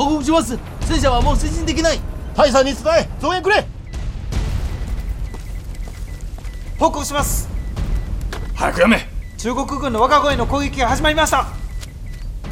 報告します。戦車はもう推進できない。 大佐に伝え増援くれ。 報告します。 早くやめ。 中国軍の若鯉の攻撃が始まりました。